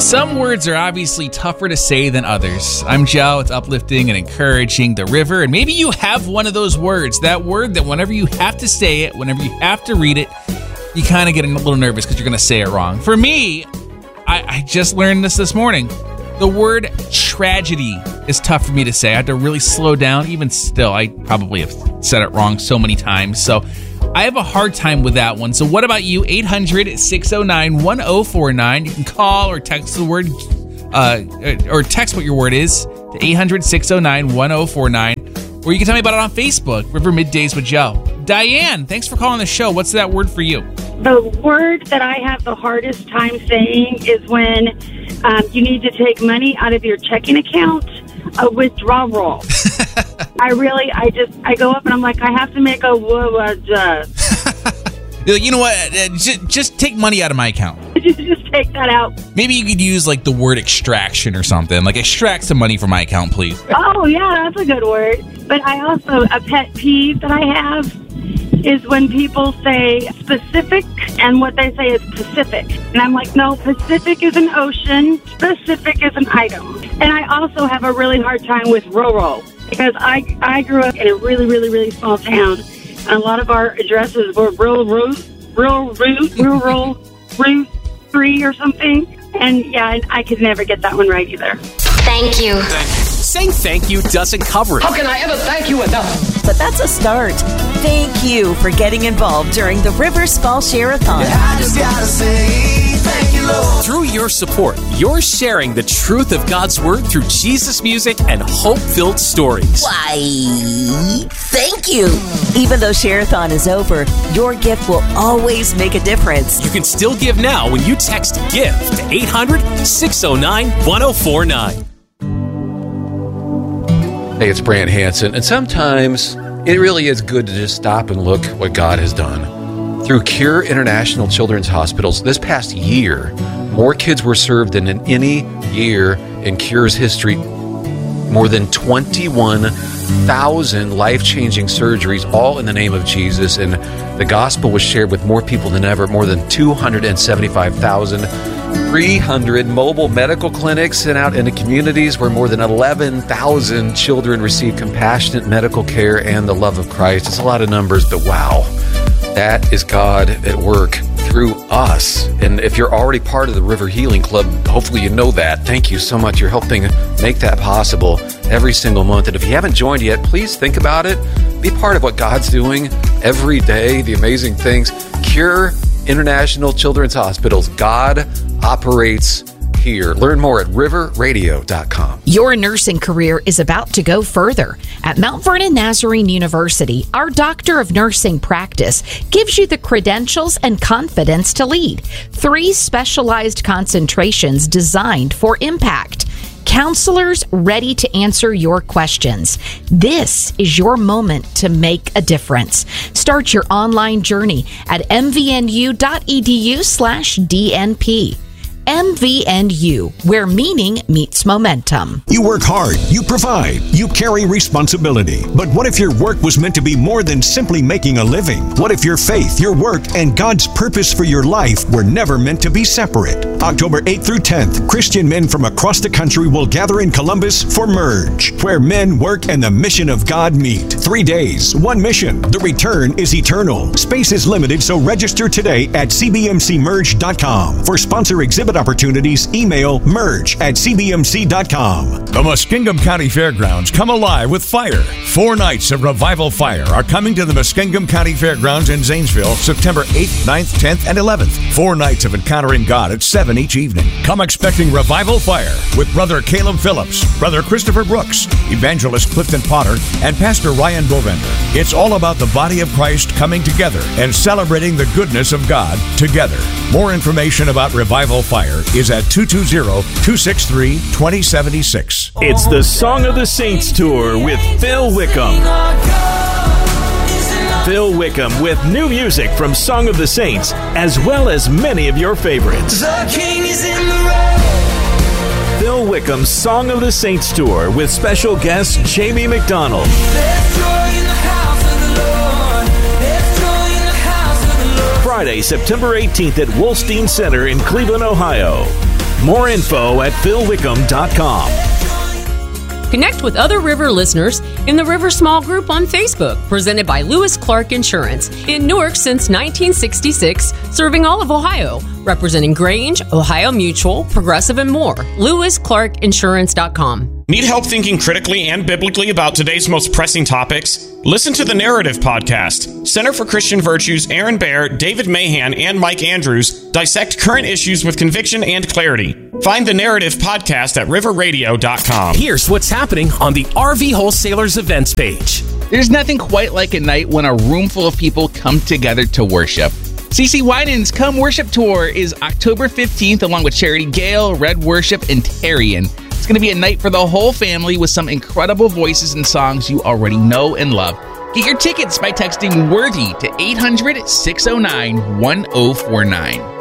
Some words are obviously tougher to say than others. I'm Joe. It's uplifting and encouraging. The River. And maybe you have one of those words. That word that whenever you have to say it, whenever you have to read it, you kind of get a little nervous because you're going to say it wrong. For me, I just learned this morning. The word tragedy is tough for me to say. I had to really slow down. Even still, I probably have said it wrong so many times. So I have a hard time with that one. So what about you? 800-609-1049. You can call or text the word, or text what your word is to 800-609-1049. Or you can tell me about it on Facebook, River Middays with Joe. Diane, thanks for calling the show. What's that word for you? The word that I have the hardest time saying is when you need to take money out of your checking account, a withdrawal. I go up and I'm like, I have to make a You know what? Just take money out of my account. Just take that out. Maybe you could use like the word extraction or something. Like extract some money from my account, please. Oh, yeah, that's a good word. But I also, a pet peeve that I have is when people say specific and what they say is Pacific. And I'm like, no, Pacific is an ocean, specific is an item. And I also have a really hard time with rural because I grew up in a really, really, really small town. And a lot of our addresses were rural Route 3 or something. And yeah, I could never get that one right either. Thank you. Saying thank you doesn't cover it. How can I ever thank you enough? But that's a start. Thank you for getting involved during the Rivers Fall Share-a-thon. I just gotta say thank you, Lord. Through your support, you're sharing the truth of God's Word through Jesus music and hope-filled stories. Why, thank you. Even though Share-a-thon is over, your gift will always make a difference. You can still give now when you text GIVE to 800-609-1049. Hey, it's Brant Hansen, and sometimes it really is good to just stop and look what God has done. Through Cure International Children's Hospitals, this past year, more kids were served than in any year in Cure's history. More than 21,000 life-changing surgeries, all in the name of Jesus, and the gospel was shared with more people than ever, more than 275,300 mobile medical clinics sent out into communities where more than 11,000 children receive compassionate medical care and the love of Christ. It's a lot of numbers, but wow, that is God at work through us. And if you're already part of the River Healing Club, hopefully you know that. Thank you so much. You're helping make that possible every single month. And if you haven't joined yet, please think about it. Be part of what God's doing every day, the amazing things. Cure International Children's Hospitals. God operates here. Learn more at riverradio.com. Your nursing career is about to go further. At Mount Vernon Nazarene University, our Doctor of Nursing practice gives you the credentials and confidence to lead. 3 specialized concentrations designed for impact. Counselors ready to answer your questions. This is your moment to make a difference. Start your online journey at mvnu.edu/DNP. MVNU, where meaning meets momentum. You work hard, you provide, you carry responsibility. But what if your work was meant to be more than simply making a living? What if your faith, your work, and God's purpose for your life were never meant to be separate? October 8th through 10th, Christian men from across the country will gather in Columbus for Merge, where men, work, and the mission of God meet. 3 days, 1 mission. The return is eternal. Space is limited, so register today at cbmcmerge.com. For sponsor exhibit opportunities, email merge@cbmc.com. The Muskingum County Fairgrounds come alive with fire. 4 nights of Revival Fire are coming to the Muskingum County Fairgrounds in Zanesville, September 8th, 9th, 10th, and 11th. 4 nights of encountering God at 7 each evening. Come expecting Revival Fire with Brother Caleb Phillips, Brother Christopher Brooks, Evangelist Clifton Potter, and Pastor Ryan Bovender. It's all about the body of Christ coming together and celebrating the goodness of God together. More information about Revival Fire is at 220-263-2076. It's the Song of the Saints Tour with Phil Wickham. Phil Wickham with new music from Song of the Saints, as well as many of your favorites. The King is in the road. Phil Wickham's Song of the Saints Tour with special guest Jamie McDonald. There's joy in the house of the Lord. There's joy in the house of the Lord. Friday, September 18th at Wolstein Center in Cleveland, Ohio. More info at philwickham.com. Connect with other River listeners in the River Small Group on Facebook, presented by Lewis Clark Insurance. In Newark since 1966, serving all of Ohio, representing Grange, Ohio Mutual, Progressive, and more. LewisClarkInsurance.com. Need help thinking critically and biblically about today's most pressing topics? Listen to the Narrative Podcast. Center for Christian Virtues, Aaron Baer, David Mahan, and Mike Andrews dissect current issues with conviction and clarity. Find the Narrative Podcast at riverradio.com. Here's what's happening on the RV Wholesalers events page. There's nothing quite like a night when a room full of people come together to worship. CC Winans Come Worship Tour is October 15th, along with Charity Gale, Red Worship, and Tarian. It's going to be a night for the whole family with some incredible voices and songs you already know and love. Get your tickets by texting WORTHY to 800-609-1049.